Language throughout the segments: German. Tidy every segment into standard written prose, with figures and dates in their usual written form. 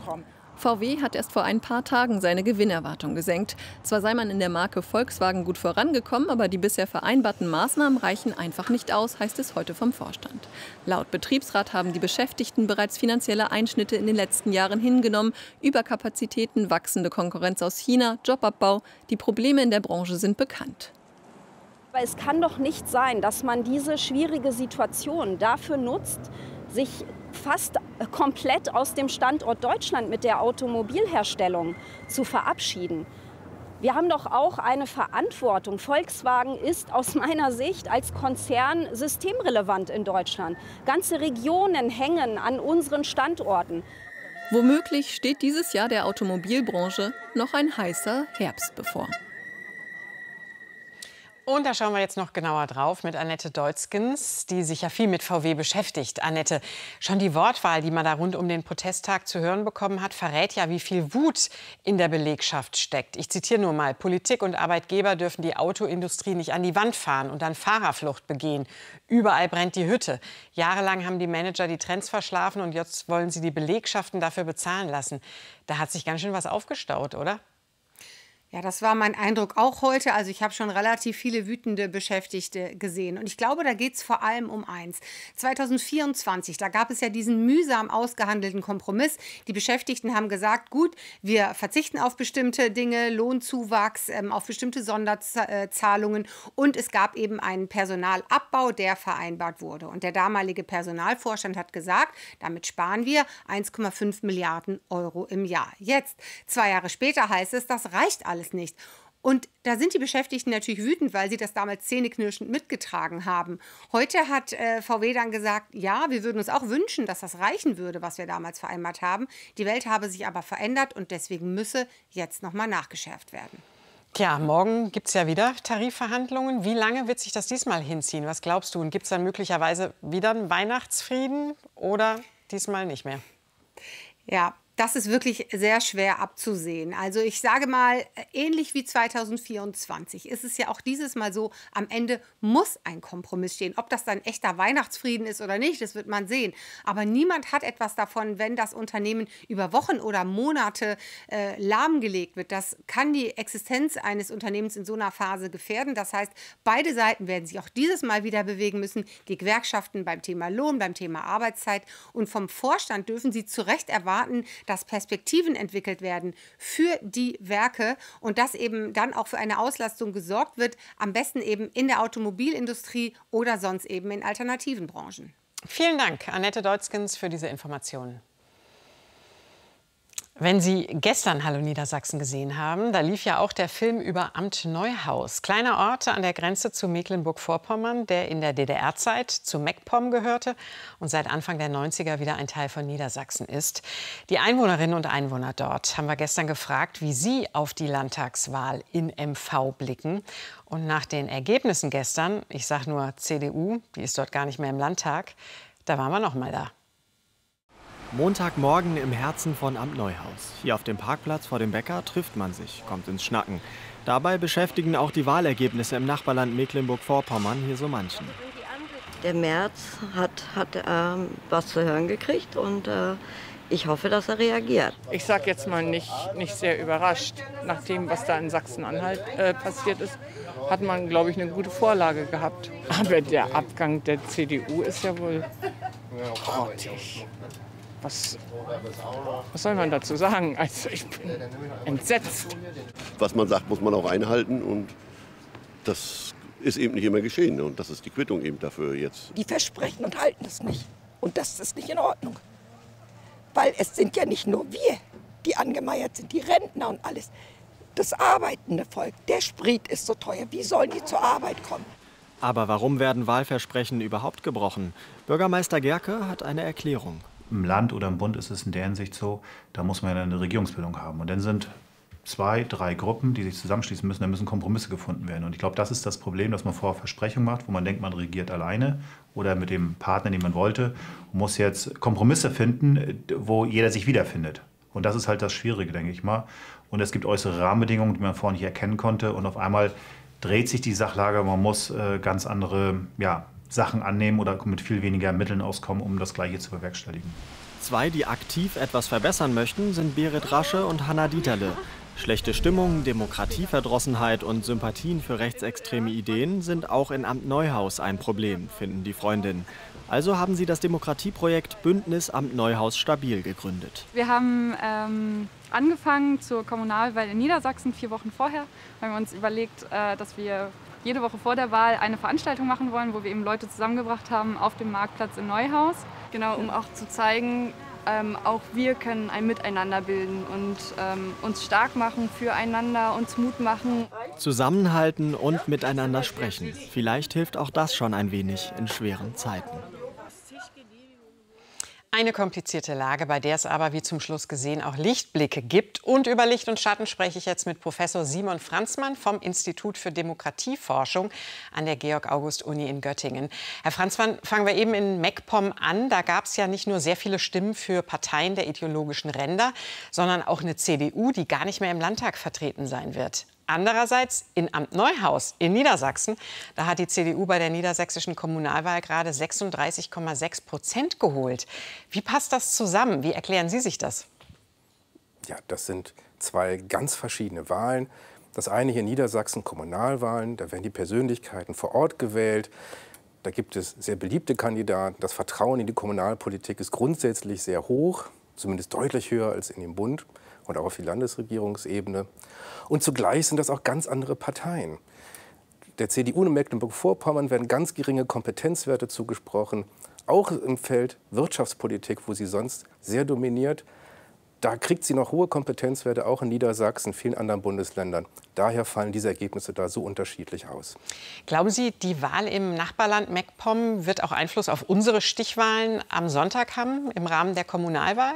bekommen. VW hat erst vor ein paar Tagen seine Gewinnerwartung gesenkt. Zwar sei man in der Marke Volkswagen gut vorangekommen, aber die bisher vereinbarten Maßnahmen reichen einfach nicht aus, heißt es heute vom Vorstand. Laut Betriebsrat haben die Beschäftigten bereits finanzielle Einschnitte in den letzten Jahren hingenommen. Überkapazitäten, wachsende Konkurrenz aus China, Jobabbau. Die Probleme in der Branche sind bekannt. Aber es kann doch nicht sein, dass man diese schwierige Situation dafür nutzt, sich fast komplett aus dem Standort Deutschland mit der Automobilherstellung zu verabschieden. Wir haben doch auch eine Verantwortung. Volkswagen ist aus meiner Sicht als Konzern systemrelevant in Deutschland. Ganze Regionen hängen an unseren Standorten. Womöglich steht dieses Jahr der Automobilbranche noch ein heißer Herbst bevor. Und da schauen wir jetzt noch genauer drauf mit Annette Deutzgens, die sich ja viel mit VW beschäftigt. Annette, schon die Wortwahl, die man da rund um den Protesttag zu hören bekommen hat, verrät ja, wie viel Wut in der Belegschaft steckt. Ich zitiere nur mal: Politik und Arbeitgeber dürfen die Autoindustrie nicht an die Wand fahren und dann Fahrerflucht begehen. Überall brennt die Hütte. Jahrelang haben die Manager die Trends verschlafen und jetzt wollen sie die Belegschaften dafür bezahlen lassen. Da hat sich ganz schön was aufgestaut, oder? Ja, das war mein Eindruck auch heute. Also ich habe schon relativ viele wütende Beschäftigte gesehen. Und ich glaube, da geht es vor allem um eins. 2024, da gab es ja diesen mühsam ausgehandelten Kompromiss. Die Beschäftigten haben gesagt, gut, wir verzichten auf bestimmte Dinge, Lohnzuwachs, auf bestimmte Sonderzahlungen. Und es gab eben einen Personalabbau, der vereinbart wurde. Und der damalige Personalvorstand hat gesagt, damit sparen wir 1,5 Milliarden Euro im Jahr. Jetzt, 2 Jahre später, heißt es, das reicht alles nicht. Und da sind die Beschäftigten natürlich wütend, weil sie das damals zähneknirschend mitgetragen haben. Heute hat VW dann gesagt, ja, wir würden uns auch wünschen, dass das reichen würde, was wir damals vereinbart haben. Die Welt habe sich aber verändert und deswegen müsse jetzt noch mal nachgeschärft werden. Tja, morgen gibt es ja wieder Tarifverhandlungen. Wie lange wird sich das diesmal hinziehen? Was glaubst du? Und gibt es dann möglicherweise wieder einen Weihnachtsfrieden oder diesmal nicht mehr? Ja, das ist wirklich sehr schwer abzusehen. Also ich sage mal, ähnlich wie 2024 ist es ja auch dieses Mal so, am Ende muss ein Kompromiss stehen. Ob das dann echter Weihnachtsfrieden ist oder nicht, das wird man sehen. Aber niemand hat etwas davon, wenn das Unternehmen über Wochen oder Monate lahmgelegt wird. Das kann die Existenz eines Unternehmens in so einer Phase gefährden. Das heißt, beide Seiten werden sich auch dieses Mal wieder bewegen müssen. Die Gewerkschaften beim Thema Lohn, beim Thema Arbeitszeit. Und vom Vorstand dürfen sie zu Recht erwarten, dass Perspektiven entwickelt werden für die Werke und dass eben dann auch für eine Auslastung gesorgt wird, am besten eben in der Automobilindustrie oder sonst eben in alternativen Branchen. Vielen Dank, Annette Deutzgens, für diese Informationen. Wenn Sie gestern Hallo Niedersachsen gesehen haben, da lief ja auch der Film über Amt Neuhaus. Kleiner Ort an der Grenze zu Mecklenburg-Vorpommern, der in der DDR-Zeit zu MacPom gehörte und seit Anfang der 90er wieder ein Teil von Niedersachsen ist. Die Einwohnerinnen und Einwohner dort haben wir gestern gefragt, wie sie auf die Landtagswahl in MV blicken. Und nach den Ergebnissen gestern, ich sage nur CDU, die ist dort gar nicht mehr im Landtag, da waren wir noch mal da. Montagmorgen im Herzen von Amt Neuhaus. Hier auf dem Parkplatz vor dem Bäcker trifft man sich, kommt ins Schnacken. Dabei beschäftigen auch die Wahlergebnisse im Nachbarland Mecklenburg-Vorpommern hier so manchen. Der Merz hat was zu hören gekriegt und ich hoffe, dass er reagiert. Ich sage jetzt mal nicht sehr überrascht. Nach dem, was da in Sachsen-Anhalt passiert ist, hat man, glaube ich, eine gute Vorlage gehabt. Aber der Abgang der CDU ist ja wohl grottig. Was soll man dazu sagen? Also ich bin entsetzt. Was man sagt, muss man auch einhalten und das ist eben nicht immer geschehen. Und das ist die Quittung eben dafür jetzt. Die versprechen und halten es nicht. Und das ist nicht in Ordnung. Weil es sind ja nicht nur wir, die angemeiert sind, die Rentner und alles. Das arbeitende Volk, der Sprit ist so teuer. Wie sollen die zur Arbeit kommen? Aber warum werden Wahlversprechen überhaupt gebrochen? Bürgermeister Gerke hat eine Erklärung. Im Land oder im Bund ist es in der Hinsicht so, da muss man ja eine Regierungsbildung haben. Und dann sind 2, 3 Gruppen, die sich zusammenschließen müssen, da müssen Kompromisse gefunden werden. Und ich glaube, das ist das Problem, dass man vorher Versprechungen macht, wo man denkt, man regiert alleine oder mit dem Partner, den man wollte, und muss jetzt Kompromisse finden, wo jeder sich wiederfindet. Und das ist halt das Schwierige, denke ich mal. Und es gibt äußere Rahmenbedingungen, die man vorher nicht erkennen konnte. Und auf einmal dreht sich die Sachlage, man muss ganz andere Sachen annehmen oder mit viel weniger Mitteln auskommen, um das Gleiche zu bewerkstelligen. Zwei, die aktiv etwas verbessern möchten, sind Berit Rasche und Hanna Dieterle. Schlechte Stimmung, Demokratieverdrossenheit und Sympathien für rechtsextreme Ideen sind auch in Amt Neuhaus ein Problem, finden die Freundinnen. Also haben sie das Demokratieprojekt Bündnis Amt Neuhaus stabil gegründet. Wir haben angefangen zur Kommunalwahl in Niedersachsen 4 Wochen vorher. Haben wir uns überlegt, dass wir jede Woche vor der Wahl eine Veranstaltung machen wollen, wo wir eben Leute zusammengebracht haben auf dem Marktplatz in Neuhaus. Genau, um auch zu zeigen, auch wir können ein Miteinander bilden und uns stark machen füreinander, uns Mut machen. Zusammenhalten und miteinander sprechen. Vielleicht hilft auch das schon ein wenig in schweren Zeiten. Eine komplizierte Lage, bei der es aber, wie zum Schluss gesehen, auch Lichtblicke gibt. Und über Licht und Schatten spreche ich jetzt mit Professor Simon Franzmann vom Institut für Demokratieforschung an der Georg-August-Uni in Göttingen. Herr Franzmann, fangen wir eben in MacPom an. Da gab es ja nicht nur sehr viele Stimmen für Parteien der ideologischen Ränder, sondern auch eine CDU, die gar nicht mehr im Landtag vertreten sein wird. Andererseits in Amt Neuhaus in Niedersachsen, da hat die CDU bei der niedersächsischen Kommunalwahl gerade 36,6% geholt. Wie passt das zusammen? Wie erklären Sie sich das? Ja, das sind zwei ganz verschiedene Wahlen. Das eine hier in Niedersachsen Kommunalwahlen, da werden die Persönlichkeiten vor Ort gewählt. Da gibt es sehr beliebte Kandidaten. Das Vertrauen in die Kommunalpolitik ist grundsätzlich sehr hoch, zumindest deutlich höher als in dem Bund und auch auf die Landesregierungsebene. Und zugleich sind das auch ganz andere Parteien. Der CDU in Mecklenburg-Vorpommern werden ganz geringe Kompetenzwerte zugesprochen, auch im Feld Wirtschaftspolitik, wo sie sonst sehr dominiert. Da kriegt sie noch hohe Kompetenzwerte, auch in Niedersachsen, vielen anderen Bundesländern. Daher fallen diese Ergebnisse da so unterschiedlich aus. Glauben Sie, die Wahl im Nachbarland MacPom wird auch Einfluss auf unsere Stichwahlen am Sonntag haben, im Rahmen der Kommunalwahl?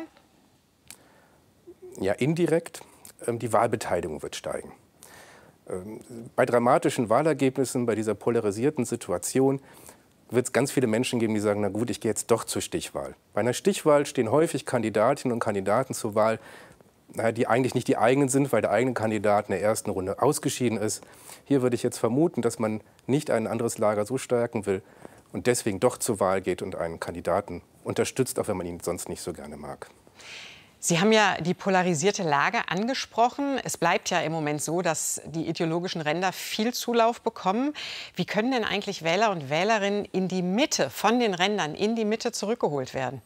Ja, indirekt. Die Wahlbeteiligung wird steigen. Bei dramatischen Wahlergebnissen, bei dieser polarisierten Situation, wird es ganz viele Menschen geben, die sagen, na gut, ich gehe jetzt doch zur Stichwahl. Bei einer Stichwahl stehen häufig Kandidatinnen und Kandidaten zur Wahl, die eigentlich nicht die eigenen sind, weil der eigene Kandidat in der ersten Runde ausgeschieden ist. Hier würde ich jetzt vermuten, dass man nicht ein anderes Lager so stärken will und deswegen doch zur Wahl geht und einen Kandidaten unterstützt, auch wenn man ihn sonst nicht so gerne mag. Sie haben ja die polarisierte Lage angesprochen. Es bleibt ja im Moment so, dass die ideologischen Ränder viel Zulauf bekommen. Wie können denn eigentlich Wähler und Wählerinnen in die Mitte, von den Rändern in die Mitte zurückgeholt werden?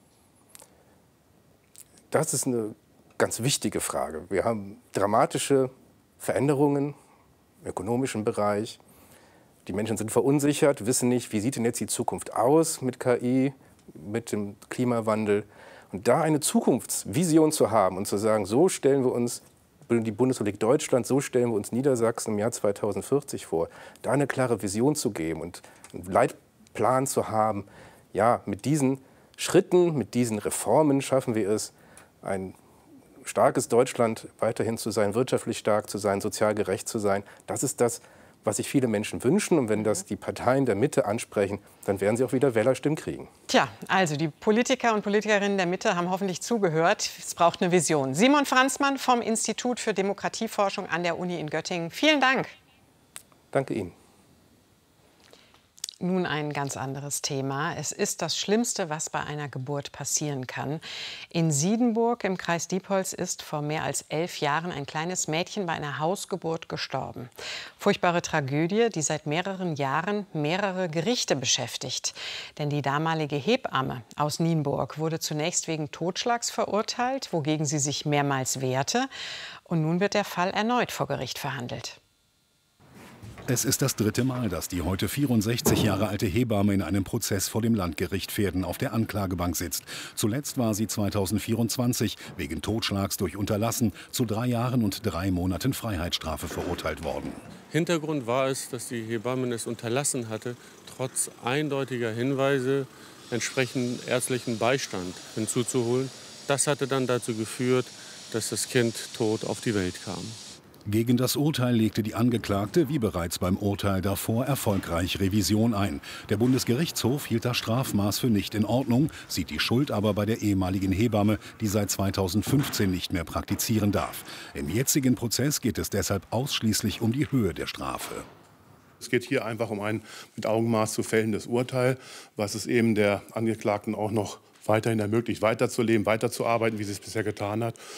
Das ist eine ganz wichtige Frage. Wir haben dramatische Veränderungen im ökonomischen Bereich. Die Menschen sind verunsichert, wissen nicht, wie sieht denn jetzt die Zukunft aus mit KI, mit dem Klimawandel. Und da eine Zukunftsvision zu haben und zu sagen, so stellen wir uns die Bundesrepublik Deutschland, so stellen wir uns Niedersachsen im Jahr 2040 vor, da eine klare Vision zu geben und einen Leitplan zu haben, ja, mit diesen Schritten, mit diesen Reformen schaffen wir es, ein starkes Deutschland weiterhin zu sein, wirtschaftlich stark zu sein, sozial gerecht zu sein. Das ist das, was sich viele Menschen wünschen. Und wenn das die Parteien der Mitte ansprechen, dann werden sie auch wieder Wählerstimmen kriegen. Tja, also die Politiker und Politikerinnen der Mitte haben hoffentlich zugehört. Es braucht eine Vision. Simon Franzmann vom Institut für Demokratieforschung an der Uni in Göttingen. Vielen Dank. Danke Ihnen. Nun ein ganz anderes Thema. Es ist das Schlimmste, was bei einer Geburt passieren kann. In Siedenburg im Kreis Diepholz ist vor mehr als 11 Jahren ein kleines Mädchen bei einer Hausgeburt gestorben. Furchtbare Tragödie, die seit mehreren Jahren mehrere Gerichte beschäftigt. Denn die damalige Hebamme aus Nienburg wurde zunächst wegen Totschlags verurteilt, wogegen sie sich mehrmals wehrte. Und nun wird der Fall erneut vor Gericht verhandelt. Es ist das 3. Mal, dass die heute 64 Jahre alte Hebamme in einem Prozess vor dem Landgericht Verden auf der Anklagebank sitzt. Zuletzt war sie 2024 wegen Totschlags durch Unterlassen zu 3 Jahren und 3 Monaten Freiheitsstrafe verurteilt worden. Hintergrund war es, dass die Hebamme es unterlassen hatte, trotz eindeutiger Hinweise entsprechend ärztlichen Beistand hinzuzuholen. Das hatte dann dazu geführt, dass das Kind tot auf die Welt kam. Gegen das Urteil legte die Angeklagte, wie bereits beim Urteil davor, erfolgreich Revision ein. Der Bundesgerichtshof hielt das Strafmaß für nicht in Ordnung, sieht die Schuld aber bei der ehemaligen Hebamme, die seit 2015 nicht mehr praktizieren darf. Im jetzigen Prozess geht es deshalb ausschließlich um die Höhe der Strafe. Es geht hier einfach um ein mit Augenmaß zu fällendes Urteil, was es eben der Angeklagten auch noch weiterhin ermöglicht, weiterzuleben, weiterzuarbeiten, wie sie es bisher getan hat.